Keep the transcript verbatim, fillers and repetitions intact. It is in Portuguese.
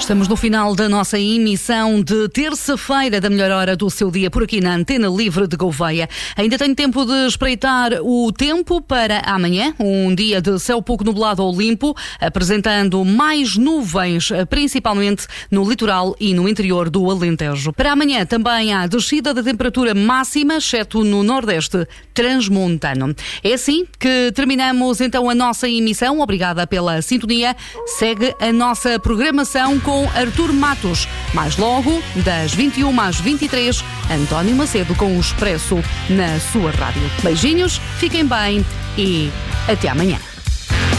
Estamos no final da nossa emissão de terça-feira da melhor hora do seu dia por aqui na Antena Livre de Gouveia. Ainda tenho tempo de espreitar o tempo para amanhã, um dia de céu pouco nublado ou limpo, apresentando mais nuvens, principalmente no litoral e no interior do Alentejo. Para amanhã também há descida da temperatura máxima, exceto no nordeste transmontano. É assim que terminamos então a nossa emissão. Obrigada pela sintonia. Segue a nossa programação com Artur Matos. Mais logo, das vinte e uma às vinte e três, António Macedo com o Expresso na sua rádio. Beijinhos, fiquem bem e até amanhã.